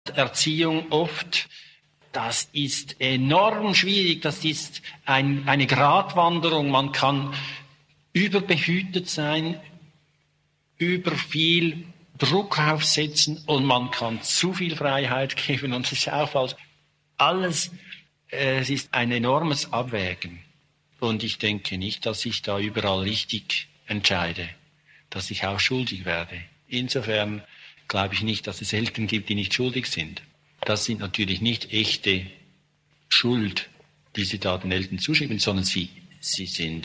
Erziehung oft, das ist enorm schwierig, das ist eine Gratwanderung. Man kann überbehütet sein, über viel Druck aufsetzen und man kann zu viel Freiheit geben und das ist auch falsch. Alles, es ist ein enormes Abwägen und ich denke nicht, dass ich da überall richtig entscheide, dass ich auch schuldig werde. Insofern glaube ich nicht, dass es Eltern gibt, die nicht schuldig sind. Das sind natürlich nicht echte Schuld, die sie da den Eltern zuschieben, sondern sie sind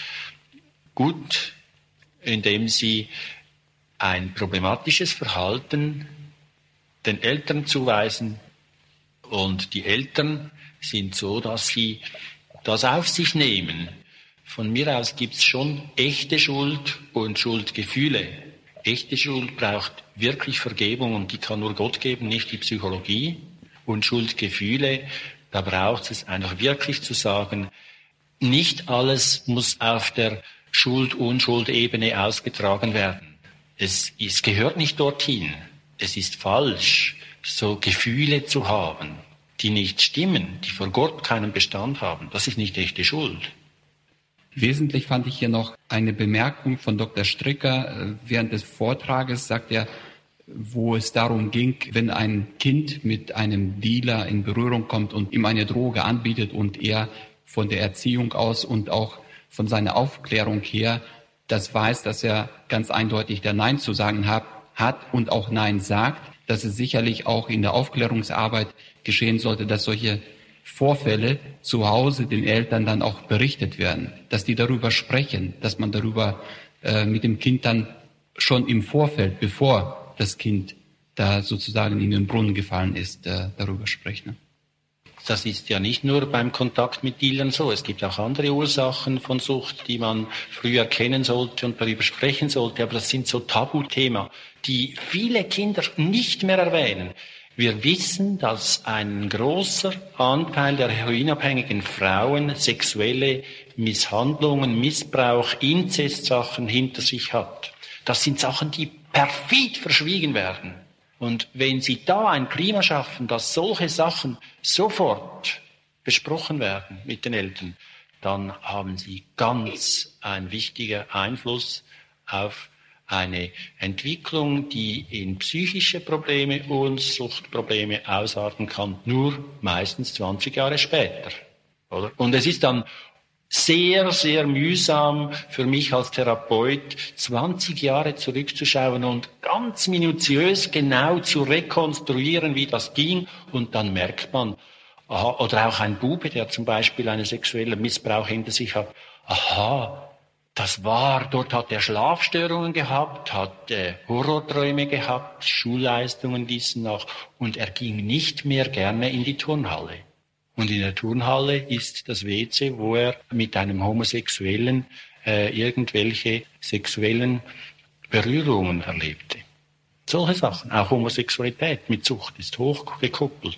gut, indem sie ein problematisches Verhalten den Eltern zuweisen und die Eltern sind so, dass sie das auf sich nehmen. Von mir aus gibt es schon echte Schuld und Schuldgefühle. Echte Schuld braucht wirklich Vergebung und die kann nur Gott geben, nicht die Psychologie. Und Schuldgefühle, da braucht es einfach wirklich zu sagen, nicht alles muss auf der Schuld-Unschuld-Ebene ausgetragen werden. Es gehört nicht dorthin. Es ist falsch, so Gefühle zu haben, die nicht stimmen, die vor Gott keinen Bestand haben. Das ist nicht echte Schuld. Wesentlich fand ich hier noch eine Bemerkung von Dr. Stricker. Während des Vortrages sagt er, wo es darum ging, wenn ein Kind mit einem Dealer in Berührung kommt und ihm eine Droge anbietet und er von der Erziehung aus und auch von seiner Aufklärung her das weiß, dass er ganz eindeutig der Nein zu sagen hat und auch Nein sagt, dass es sicherlich auch in der Aufklärungsarbeit geschehen sollte, dass solche Vorfälle zu Hause den Eltern dann auch berichtet werden, dass die darüber sprechen, dass man darüber mit dem Kind dann schon im Vorfeld, bevor das Kind da sozusagen in den Brunnen gefallen ist, darüber spricht. Ne? Das ist ja nicht nur beim Kontakt mit Dealern so. Es gibt auch andere Ursachen von Sucht, die man früher kennen sollte und darüber sprechen sollte. Aber das sind so Tabuthemen, die viele Kinder nicht mehr erwähnen. Wir wissen, dass ein großer Anteil der heroinabhängigen Frauen sexuelle Misshandlungen, Missbrauch, Inzestsachen hinter sich hat. Das sind Sachen, die perfid verschwiegen werden. Und wenn Sie da ein Klima schaffen, dass solche Sachen sofort besprochen werden mit den Eltern, dann haben Sie ganz einen wichtigen Einfluss auf eine Entwicklung, die in psychische Probleme und Suchtprobleme ausarten kann, nur meistens 20 Jahre später. Oder? Und es ist dann sehr, sehr mühsam für mich als Therapeut, 20 Jahre zurückzuschauen und ganz minutiös genau zu rekonstruieren, wie das ging. Und dann merkt man, aha, oder auch ein Bube, der zum Beispiel einen sexuellen Missbrauch hinter sich hat, aha, dort hat er Schlafstörungen gehabt, hat Horrorträume gehabt, Schulleistungen ließen nach und er ging nicht mehr gerne in die Turnhalle. Und in der Turnhalle ist das WC, wo er mit einem Homosexuellen irgendwelche sexuellen Berührungen erlebte. Solche Sachen, auch Homosexualität mit Sucht ist hochgekoppelt.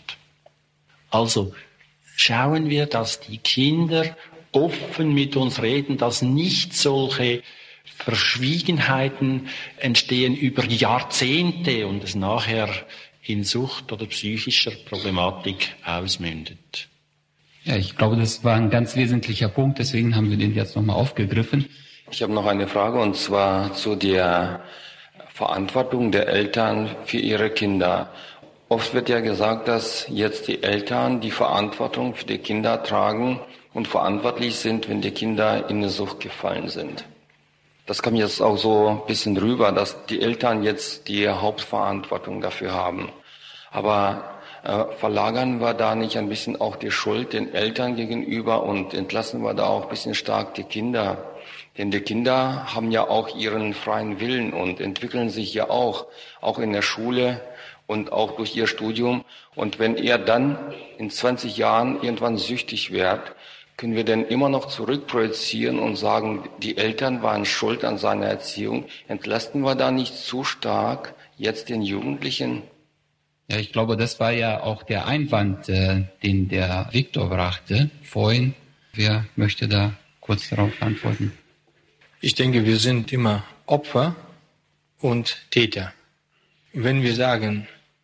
Also schauen wir, dass die Kinder offen mit uns reden, dass nicht solche Verschwiegenheiten entstehen über Jahrzehnte und es nachher in Sucht oder psychischer Problematik ausmündet. Ja, ich glaube, das war ein ganz wesentlicher Punkt, deswegen haben wir den jetzt nochmal aufgegriffen. Ich habe noch eine Frage und zwar zu der Verantwortung der Eltern für ihre Kinder. Oft wird ja gesagt, dass jetzt die Eltern die Verantwortung für die Kinder tragen und verantwortlich sind, wenn die Kinder in eine Sucht gefallen sind. Das kam jetzt auch so ein bisschen rüber, dass die Eltern jetzt die Hauptverantwortung dafür haben. Aber verlagern wir da nicht ein bisschen auch die Schuld den Eltern gegenüber und entlassen wir da auch ein bisschen stark die Kinder? Denn die Kinder haben ja auch ihren freien Willen und entwickeln sich ja auch in der Schule und auch durch ihr Studium. Und wenn er dann in 20 Jahren irgendwann süchtig wird, können wir denn immer noch zurückprojizieren und sagen, die Eltern waren schuld an seiner Erziehung? Entlasten wir da nicht zu stark jetzt den Jugendlichen? Ja, ich glaube, das war ja auch der Einwand, den der Viktor brachte vorhin. Wer möchte da kurz darauf antworten? Ich denke, wir sind immer Opfer und Täter. Wenn wir sagen,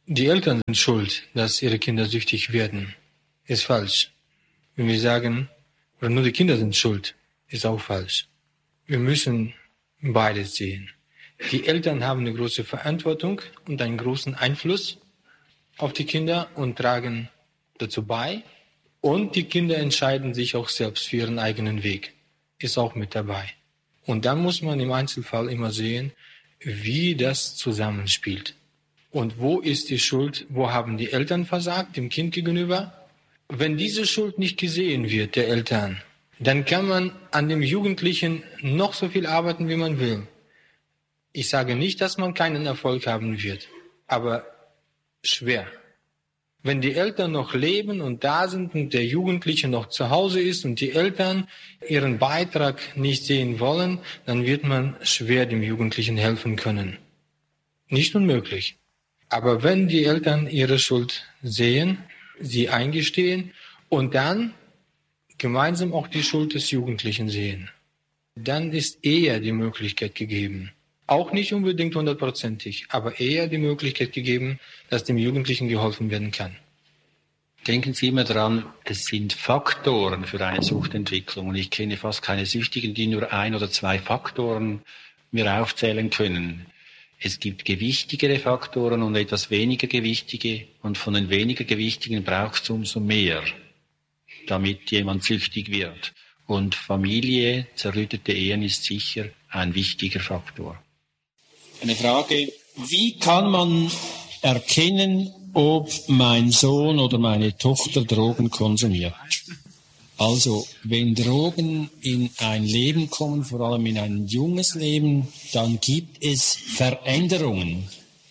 die Eltern sind schuld, dass ihre Kinder süchtig werden, ist falsch. Wenn wir sagen, oder nur die Kinder sind schuld, ist auch falsch. Wir müssen beides sehen. Die Eltern haben eine große Verantwortung und einen großen Einfluss auf die Kinder und tragen dazu bei. Und die Kinder entscheiden sich auch selbst für ihren eigenen Weg. Ist auch mit dabei. Und dann muss man im Einzelfall immer sehen, wie das zusammenspielt. Und wo ist die Schuld? Wo haben die Eltern versagt, dem Kind gegenüber? Wenn diese Schuld nicht gesehen wird, der Eltern, dann kann man an dem Jugendlichen noch so viel arbeiten, wie man will. Ich sage nicht, dass man keinen Erfolg haben wird, aber schwer. Wenn die Eltern noch leben und da sind und der Jugendliche noch zu Hause ist und die Eltern ihren Beitrag nicht sehen wollen, dann wird man schwer dem Jugendlichen helfen können. Nicht unmöglich. Aber wenn die Eltern ihre Schuld sehen, sie eingestehen und dann gemeinsam auch die Schuld des Jugendlichen sehen, dann ist eher die Möglichkeit gegeben, auch nicht unbedingt 100%, aber eher die Möglichkeit gegeben, dass dem Jugendlichen geholfen werden kann. Denken Sie immer dran, es sind Faktoren für eine Suchtentwicklung. Und ich kenne fast keine Süchtigen, die nur 1 oder 2 Faktoren mir aufzählen können. Es gibt gewichtigere Faktoren und etwas weniger gewichtige. Und von den weniger gewichtigen braucht es umso mehr, damit jemand süchtig wird. Und Familie, zerrüttete Ehen ist sicher ein wichtiger Faktor. Eine Frage, wie kann man erkennen, ob mein Sohn oder meine Tochter Drogen konsumiert? Also, wenn Drogen in ein Leben kommen, vor allem in ein junges Leben, dann gibt es Veränderungen.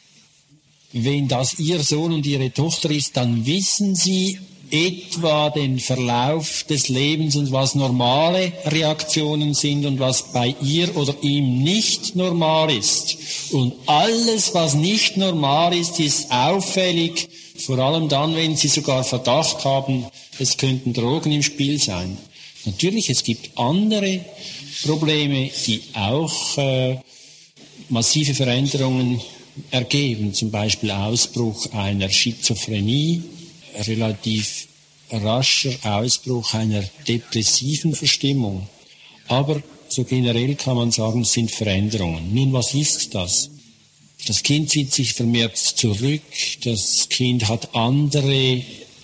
Wenn das Ihr Sohn und Ihre Tochter ist, dann wissen Sie etwa den Verlauf des Lebens und was normale Reaktionen sind und was bei ihr oder ihm nicht normal ist. Und alles, was nicht normal ist, ist auffällig, vor allem dann, wenn Sie sogar Verdacht haben, es könnten Drogen im Spiel sein. Natürlich, es gibt andere Probleme, die auch massive Veränderungen ergeben, zum Beispiel Ausbruch einer Schizophrenie, relativ rascher Ausbruch einer depressiven Verstimmung. Aber so generell kann man sagen, es sind Veränderungen. Nun, was ist das? Das Kind zieht sich vermehrt zurück, das Kind hat andere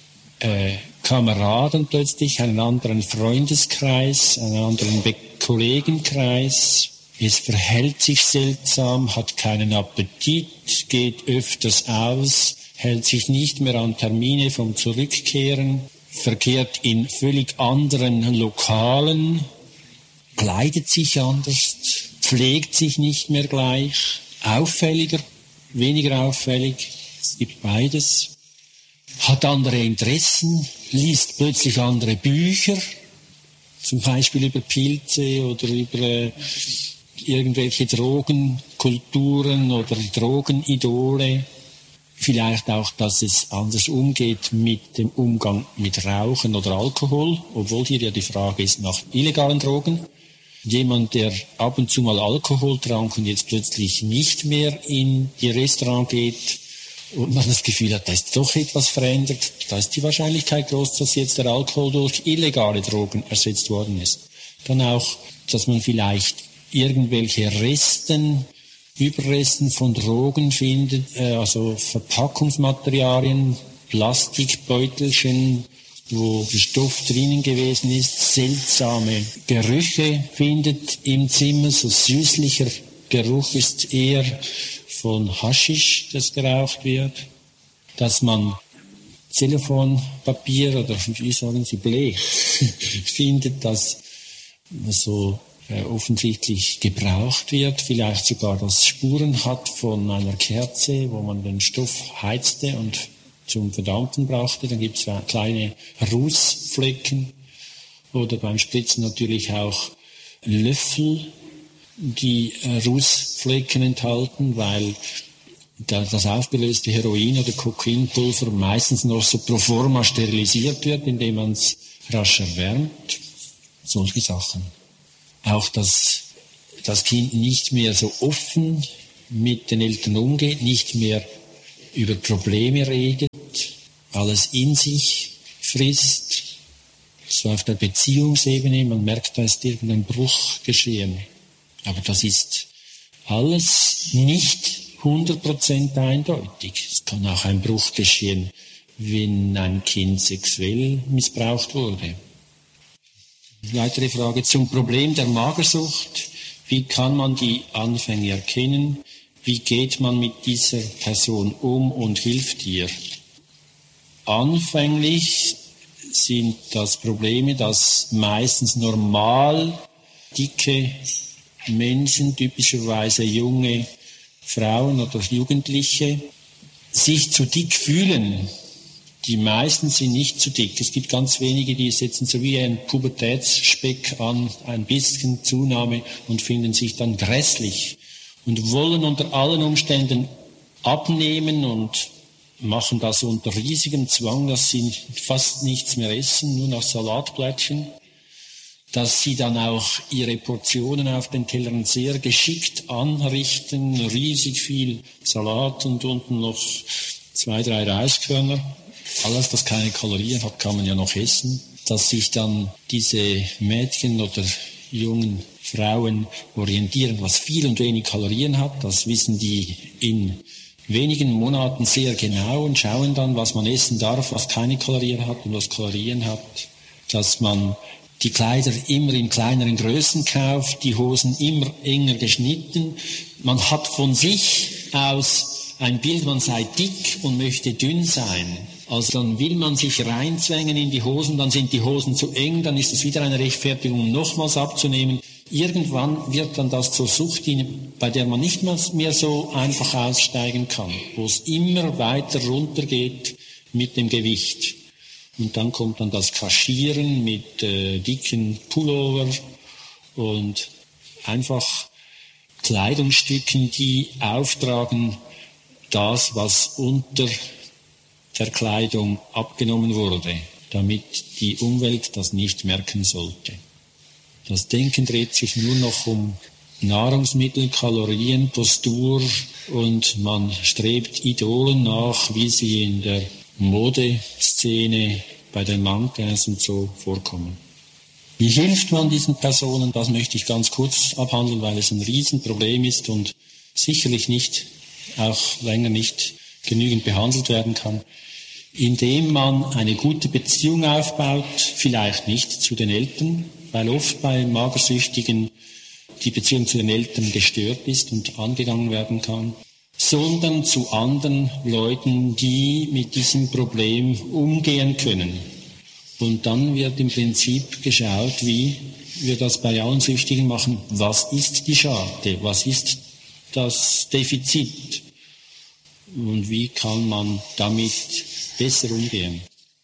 Kameraden plötzlich, einen anderen Freundeskreis, einen anderen Kollegenkreis. Es verhält sich seltsam, hat keinen Appetit, geht öfters aus, hält sich nicht mehr an Termine vom Zurückkehren, verkehrt in völlig anderen Lokalen, kleidet sich anders, pflegt sich nicht mehr gleich, auffälliger, weniger auffällig, es gibt beides, hat andere Interessen, liest plötzlich andere Bücher, zum Beispiel über Pilze oder über irgendwelche Drogenkulturen oder Drogenidole. Vielleicht auch, dass es anders umgeht mit dem Umgang mit Rauchen oder Alkohol, obwohl hier ja die Frage ist nach illegalen Drogen. Jemand, der ab und zu mal Alkohol trank und jetzt plötzlich nicht mehr in die Restaurant geht und man das Gefühl hat, da ist doch etwas verändert, da ist die Wahrscheinlichkeit groß, dass jetzt der Alkohol durch illegale Drogen ersetzt worden ist. Dann auch, dass man vielleicht irgendwelche Überresten von Drogen findet, also Verpackungsmaterialien, Plastikbeutelchen, wo der Stoff drinnen gewesen ist, seltsame Gerüche findet im Zimmer, so süßlicher Geruch ist eher von Haschisch, das geraucht wird, dass man Zellophanpapier oder wie sagen Sie, Blech findet, das so offensichtlich gebraucht wird, vielleicht sogar das Spuren hat von einer Kerze, wo man den Stoff heizte und zum Verdampfen brauchte. Dann gibt es kleine Rußflecken oder beim Spritzen natürlich auch Löffel, die Rußflecken enthalten, weil das aufgelöste Heroin oder Kokainpulver meistens noch so pro forma sterilisiert wird, indem man es rasch erwärmt. Solche Sachen. Auch, dass das Kind nicht mehr so offen mit den Eltern umgeht, nicht mehr über Probleme redet, alles in sich frisst, so auf der Beziehungsebene, man merkt, da ist irgendein Bruch geschehen. Aber das ist alles nicht 100% eindeutig. Es kann auch ein Bruch geschehen, wenn ein Kind sexuell missbraucht wurde. Weitere Frage zum Problem der Magersucht. Wie kann man die Anfänge erkennen? Wie geht man mit dieser Person um und hilft ihr? Anfänglich sind das Probleme, dass meistens normal dicke Menschen, typischerweise junge Frauen oder Jugendliche, sich zu dick fühlen. Die meisten sind nicht zu dick. Es gibt ganz wenige, die setzen so wie ein Pubertätsspeck an, ein bisschen Zunahme und finden sich dann grässlich und wollen unter allen Umständen abnehmen und machen das unter riesigem Zwang, dass sie fast nichts mehr essen, nur noch Salatblättchen, dass sie dann auch ihre Portionen auf den Tellern sehr geschickt anrichten, riesig viel Salat und unten noch 2, 3 Reiskörner. Alles, das keine Kalorien hat, kann man ja noch essen. Dass sich dann diese Mädchen oder jungen Frauen orientieren, was viel und wenig Kalorien hat, das wissen die in wenigen Monaten sehr genau und schauen dann, was man essen darf, was keine Kalorien hat und was Kalorien hat. Dass man die Kleider immer in kleineren Größen kauft, die Hosen immer enger geschnitten. Man hat von sich aus ein Bild, man sei dick und möchte dünn sein. Also dann will man sich reinzwängen in die Hosen, dann sind die Hosen zu eng, dann ist es wieder eine Rechtfertigung, um nochmals abzunehmen. Irgendwann wird dann das zur Sucht, bei der man nicht mehr so einfach aussteigen kann, wo es immer weiter runtergeht mit dem Gewicht. Und dann kommt dann das Kaschieren mit dicken Pullover und einfach Kleidungsstücken, die auftragen das, was unter der Kleidung abgenommen wurde, damit die Umwelt das nicht merken sollte. Das Denken dreht sich nur noch um Nahrungsmittel, Kalorien, Postur und man strebt Idolen nach, wie sie in der Modeszene bei den Mannequins und so vorkommen. Wie hilft man diesen Personen? Das möchte ich ganz kurz abhandeln, weil es ein Riesenproblem ist und sicherlich nicht, auch länger nicht genügend behandelt werden kann. Indem man eine gute Beziehung aufbaut, vielleicht nicht zu den Eltern, weil oft bei Magersüchtigen die Beziehung zu den Eltern gestört ist und angegangen werden kann, sondern zu anderen Leuten, die mit diesem Problem umgehen können. Und dann wird im Prinzip geschaut, wie wir das bei allen Süchtigen machen. Was ist die Scharte? Was ist das Defizit? Und wie kann man damit besser umgehen?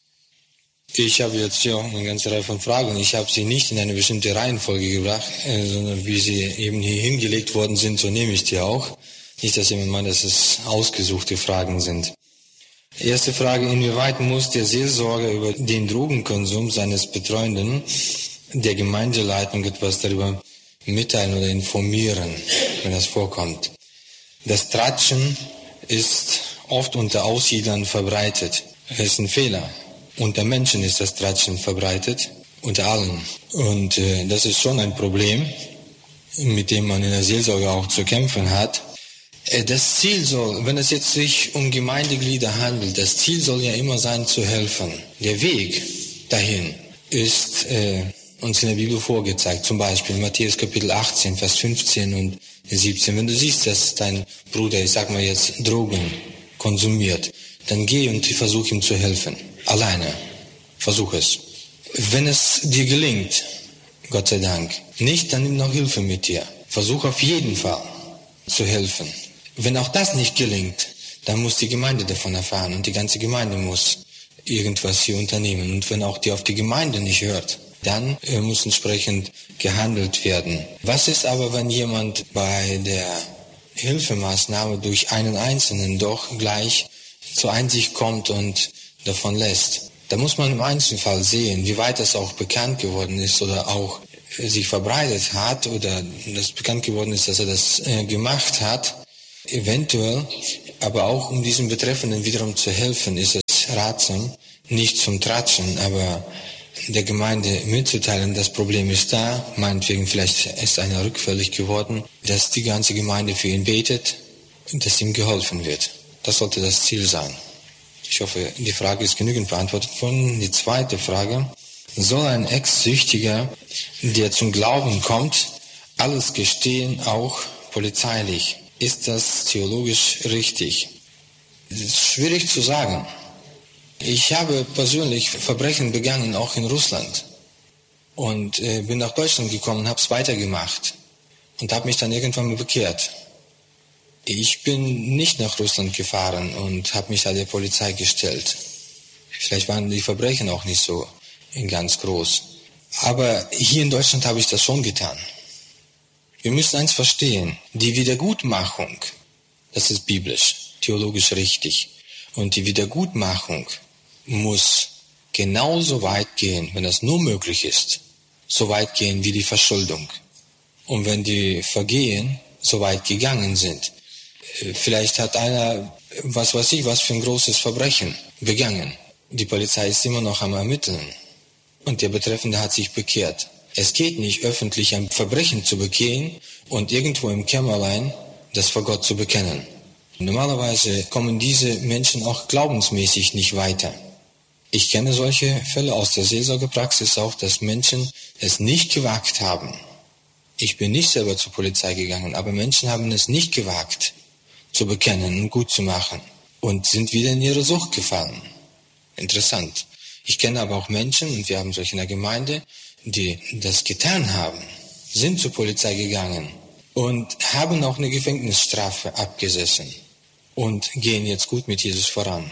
Ich habe jetzt ja eine ganze Reihe von Fragen. Ich habe sie nicht in eine bestimmte Reihenfolge gebracht, sondern wie sie eben hier hingelegt worden sind, so nehme ich die auch. Nicht, dass jemand meint, dass es ausgesuchte Fragen sind. Erste Frage: Inwieweit muss der Seelsorger über den Drogenkonsum seines Betreuenden der Gemeindeleitung etwas darüber mitteilen oder informieren, wenn das vorkommt? Das Tratschen ist oft unter Aussiedlern verbreitet. Es ist ein Fehler. Unter Menschen ist das Tratschen verbreitet, unter allen. Und das ist schon ein Problem, mit dem man in der Seelsorge auch zu kämpfen hat. Das Ziel soll, wenn es jetzt sich um Gemeindeglieder handelt, das Ziel soll ja immer sein, zu helfen. Der Weg dahin ist uns in der Bibel vorgezeigt, zum Beispiel Matthäus Kapitel 18, Vers 15 und 17. Wenn du siehst, dass dein Bruder, ich sag mal jetzt, Drogen konsumiert, dann geh und versuch ihm zu helfen. Alleine. Versuch es. Wenn es dir gelingt, Gott sei Dank, nicht, dann nimm noch Hilfe mit dir. Versuch auf jeden Fall zu helfen. Wenn auch das nicht gelingt, dann muss die Gemeinde davon erfahren und die ganze Gemeinde muss irgendwas hier unternehmen. Und wenn auch die auf die Gemeinde nicht hört, dann muss entsprechend gehandelt werden. Was ist aber, wenn jemand bei der Hilfemaßnahme durch einen Einzelnen doch gleich zur Einsicht kommt und davon lässt? Da muss man im Einzelfall sehen, wie weit das auch bekannt geworden ist oder auch sich verbreitet hat oder das bekannt geworden ist, dass er das gemacht hat. Eventuell Aber auch um diesem Betreffenden wiederum zu helfen, ist es ratsam, nicht zum Tratschen, aber der Gemeinde mitzuteilen, das Problem ist da, meinetwegen vielleicht ist einer rückfällig geworden, dass die ganze Gemeinde für ihn betet und dass ihm geholfen wird. Das sollte das Ziel sein. Ich hoffe, die Frage ist genügend beantwortet worden. Die zweite Frage: Soll ein Ex-Süchtiger, der zum Glauben kommt, alles gestehen, auch polizeilich? Ist das theologisch richtig? Es ist schwierig zu sagen. Ich habe persönlich Verbrechen begangen, auch in Russland. Und bin nach Deutschland gekommen und habe es weitergemacht. Und habe mich dann irgendwann mal bekehrt. Ich bin nicht nach Russland gefahren und habe mich da der Polizei gestellt. Vielleicht waren die Verbrechen auch nicht so ganz groß. Aber hier in Deutschland habe ich das schon getan. Wir müssen eins verstehen: Die Wiedergutmachung, das ist biblisch, theologisch richtig. Und die Wiedergutmachung muss genauso weit gehen, wenn das nur möglich ist, so weit gehen wie die Verschuldung. Und wenn die Vergehen so weit gegangen sind, vielleicht hat einer, was weiß ich, was für ein großes Verbrechen begangen. Die Polizei ist immer noch am Ermitteln. Und der Betreffende hat sich bekehrt. Es geht nicht, öffentlich ein Verbrechen zu begehen und irgendwo im Kämmerlein das vor Gott zu bekennen. Normalerweise kommen diese Menschen auch glaubensmäßig nicht weiter. Ich kenne solche Fälle aus der Seelsorgepraxis auch, dass Menschen es nicht gewagt haben. Ich bin nicht selber zur Polizei gegangen, aber Menschen haben es nicht gewagt, zu bekennen und gut zu machen und sind wieder in ihre Sucht gefallen. Interessant. Ich kenne aber auch Menschen, und wir haben solche in der Gemeinde, die das getan haben, sind zur Polizei gegangen und haben auch eine Gefängnisstrafe abgesessen und gehen jetzt gut mit Jesus voran.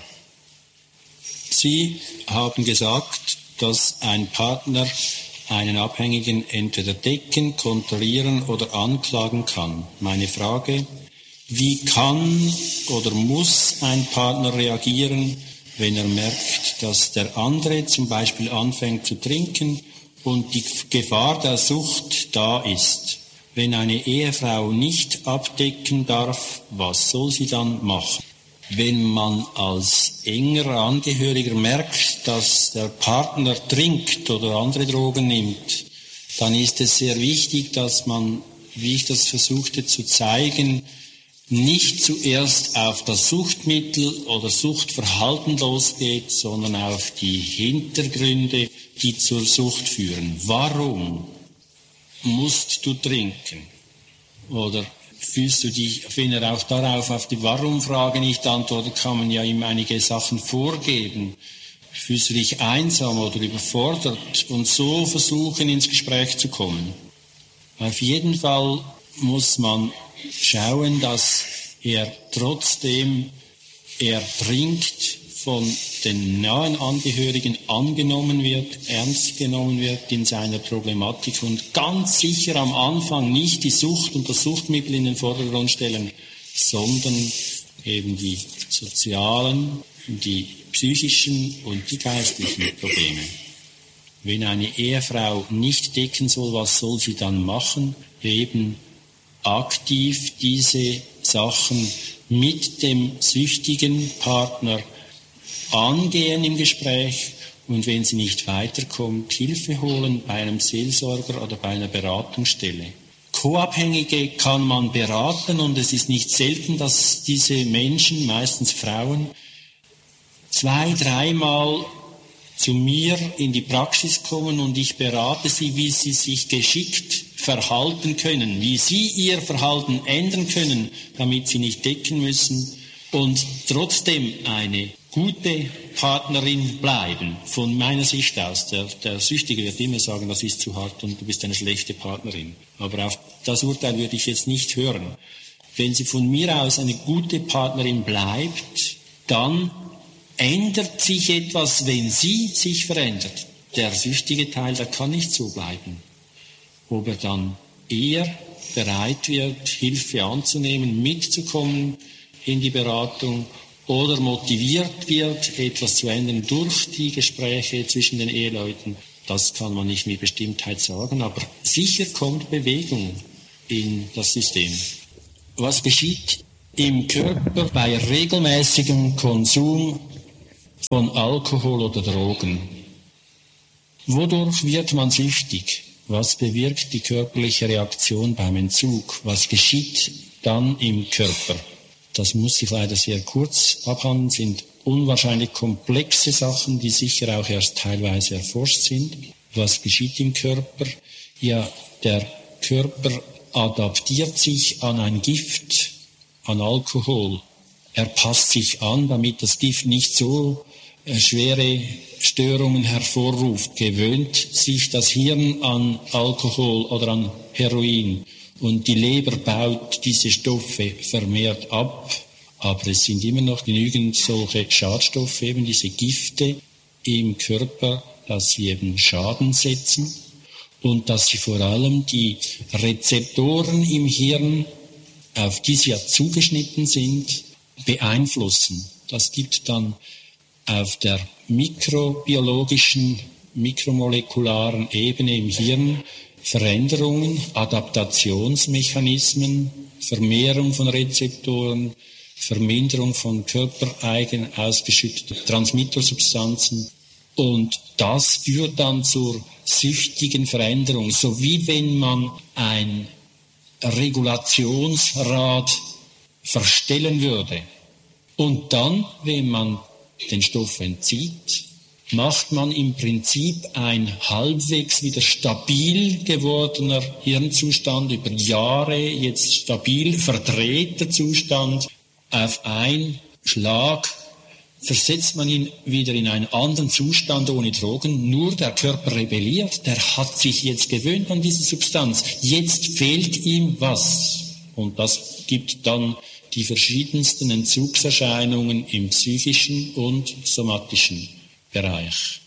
Sie haben gesagt, dass ein Partner einen Abhängigen entweder decken, kontrollieren oder anklagen kann. Meine Frage: Wie kann oder muss ein Partner reagieren, wenn er merkt, dass der andere zum Beispiel anfängt zu trinken und die Gefahr der Sucht da ist? Wenn eine Ehefrau nicht abdecken darf, was soll sie dann machen? Wenn man als enger Angehöriger merkt, dass der Partner trinkt oder andere Drogen nimmt, dann ist es sehr wichtig, dass man, wie ich das versuchte zu zeigen, nicht zuerst auf das Suchtmittel oder Suchtverhalten losgeht, sondern auf die Hintergründe, die zur Sucht führen. Warum musst du trinken? Oder fühlst du dich, wenn er auch darauf auf die Warum-Frage nicht antwortet, kann man ja ihm einige Sachen vorgeben. Fühlst du dich einsam oder überfordert? Und so versuchen, ins Gespräch zu kommen. Auf jeden Fall muss man schauen, dass er trotzdem, er trinkt, von den nahen Angehörigen angenommen wird, ernst genommen wird in seiner Problematik und ganz sicher am Anfang nicht die Sucht und das Suchtmittel in den Vordergrund stellen, sondern eben die sozialen, die psychischen und die geistlichen Probleme. Wenn eine Ehefrau nicht decken soll, was soll sie dann machen? Eben aktiv diese Sachen mit dem süchtigen Partner angehen im Gespräch und wenn sie nicht weiterkommt, Hilfe holen bei einem Seelsorger oder bei einer Beratungsstelle. Co-Abhängige kann man beraten und es ist nicht selten, dass diese Menschen, meistens Frauen, 2-3 Mal zu mir in die Praxis kommen und ich berate sie, wie sie sich geschickt verhalten können, wie sie ihr Verhalten ändern können, damit sie nicht decken müssen und trotzdem eine gute Partnerin bleiben. Von meiner Sicht aus, der Süchtige wird immer sagen, das ist zu hart und du bist eine schlechte Partnerin. Aber auf das Urteil würde ich jetzt nicht hören. Wenn sie von mir aus eine gute Partnerin bleibt, dann ändert sich etwas, wenn sie sich verändert. Der süchtige Teil, der kann nicht so bleiben. Ob er dann eher bereit wird, Hilfe anzunehmen, mitzukommen in die Beratung oder motiviert wird, etwas zu ändern durch die Gespräche zwischen den Eheleuten, das kann man nicht mit Bestimmtheit sagen, aber sicher kommt Bewegung in das System. Was geschieht im Körper bei regelmäßigem Konsum von Alkohol oder Drogen. Wodurch wird man süchtig? Was bewirkt die körperliche Reaktion beim Entzug? Was geschieht dann im Körper? Das muss ich leider sehr kurz abhandeln, sind unwahrscheinlich komplexe Sachen, die sicher auch erst teilweise erforscht sind. Was geschieht im Körper? Ja, der Körper adaptiert sich an ein Gift, an Alkohol. Er passt sich an, damit das Gift nicht so schwere Störungen hervorruft. Gewöhnt sich das Hirn an Alkohol oder an Heroin und die Leber baut diese Stoffe vermehrt ab. Aber es sind immer noch genügend solche Schadstoffe, eben diese Gifte im Körper, dass sie eben Schaden setzen und dass sie vor allem die Rezeptoren im Hirn, auf die sie ja zugeschnitten sind, beeinflussen. Das gibt dann auf der mikrobiologischen, mikromolekularen Ebene im Hirn Veränderungen, Adaptationsmechanismen, Vermehrung von Rezeptoren, Verminderung von körpereigen ausgeschütteten Transmittersubstanzen. Und das führt dann zur süchtigen Veränderung, so wie wenn man ein Regulationsrad verstellen würde. Und dann, wenn man den Stoff entzieht, macht man im Prinzip ein halbwegs wieder stabil gewordener Hirnzustand, über Jahre jetzt stabil verdrehter Zustand, auf einen Schlag versetzt man ihn wieder in einen anderen Zustand ohne Drogen, nur der Körper rebelliert, der hat sich jetzt gewöhnt an diese Substanz, jetzt fehlt ihm was. Und das gibt dann die verschiedensten Entzugserscheinungen im psychischen und somatischen Bereich.